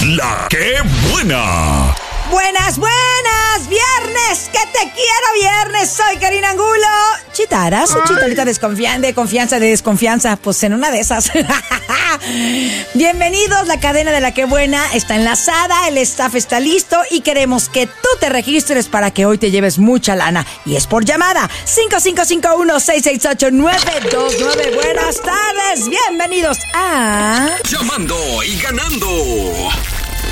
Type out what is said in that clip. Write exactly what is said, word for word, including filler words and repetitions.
La que buena. Buenas, buenas, viernes, que te quiero viernes, soy Karina Angulo. Chitaras o chitarita desconfian de confianza, de desconfianza, pues en una de esas. Bienvenidos, la cadena de La que buena está enlazada, el staff está listo y queremos que tú te registres para que hoy te lleves mucha lana. Y es por llamada, cinco cinco cinco uno, seis seis ocho, nueve dos nueve. Buenas tardes, bienvenidos a... Llamando y ganando.